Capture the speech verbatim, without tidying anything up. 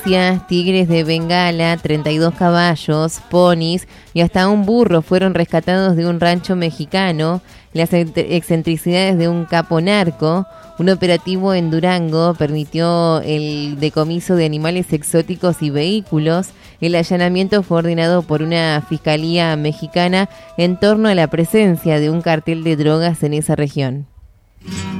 Tigres de Bengala, treinta y dos caballos, ponis y hasta un burro fueron rescatados de un rancho mexicano. Las excentricidades de un capo narco. Un operativo en Durango permitió el decomiso de animales exóticos y vehículos. El allanamiento fue ordenado por una fiscalía mexicana en torno a la presencia de un cartel de drogas en esa región.